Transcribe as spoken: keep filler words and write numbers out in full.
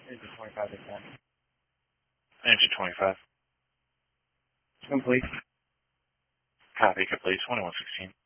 Engine twenty-five to ten. Engine twenty-five. Complete. Copy, complete, twenty-one sixteen.